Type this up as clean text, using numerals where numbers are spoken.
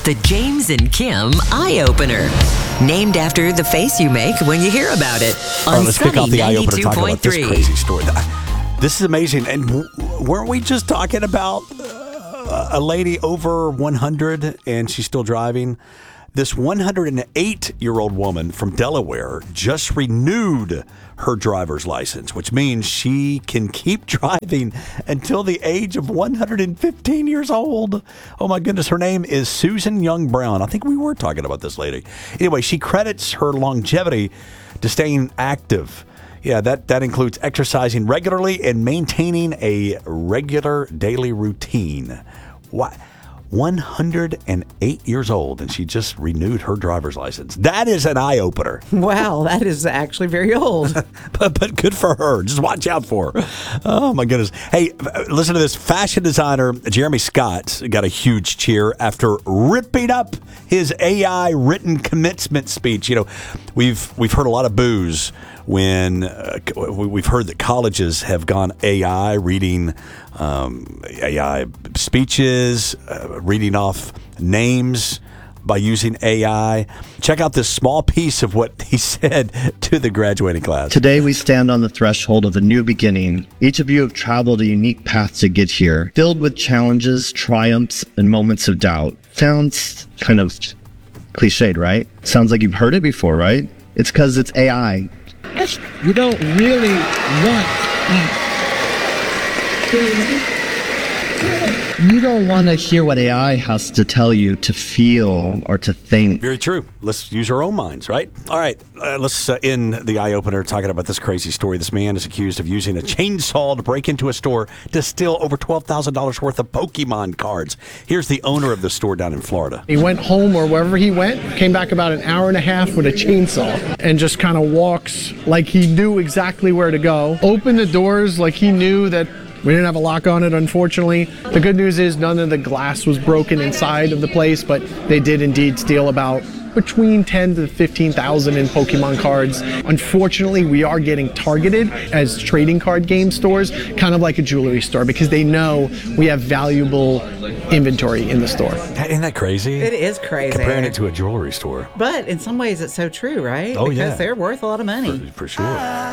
The James and Kim Eye Opener. Named after the face you make when you hear about it. All right, On let's kick off Sunny the Eye Opener talking about this 92.3. crazy story. This is amazing. And weren't we just talking about a lady over 100 and she's still driving? This 108-year-old woman from Delaware just renewed her driver's license, which means she can keep driving until the age of 115 years old. Oh, my goodness. Her name is Susan Young Brown. I think we were talking about this lady. Anyway, she credits her longevity to staying active. Yeah, that includes exercising regularly and maintaining a regular daily routine. What? 108 years old, and she just renewed her driver's license. That is an eye-opener. Wow, that is actually very old. but good for her. Just watch out for her. Oh, my goodness. Hey, listen to this. Fashion designer Jeremy Scott got a huge cheer after ripping up his AI written commencement speech. You know, we've heard a lot of boos when we've heard that colleges have gone AI, reading AI speeches, reading off names by using AI. Check out this small piece of what he said to the graduating class. Today we stand on the threshold of a new beginning. Each of you have traveled a unique path to get here, filled with challenges, triumphs, and moments of doubt. Sounds kind of cliched, right? Sounds like you've heard it before, right? It's because it's AI. You don't really want You don't want to hear what AI has to tell you to feel or to think. Very true. Let's use our own minds, right? All right, let's end the eye-opener talking about this crazy story. This man is accused of using a chainsaw to break into a store to steal over $12,000 worth of Pokemon cards. Here's the owner of the store down in Florida. He went home or wherever he went, came back about an hour and a half with a chainsaw and just kind of walks like he knew exactly where to go. Opened the doors like he knew that we didn't have a lock on it, unfortunately. The good news is none of the glass was broken inside of the place, but they did indeed steal about between 10 to 15,000 in Pokemon cards. Unfortunately, we are getting targeted as trading card game stores, kind of like a jewelry store, because they know we have valuable inventory in the store. Isn't that crazy? It is crazy. Comparing it to a jewelry store. But in some ways, it's so true, right? Oh, yeah. Because they're worth a lot of money. For sure.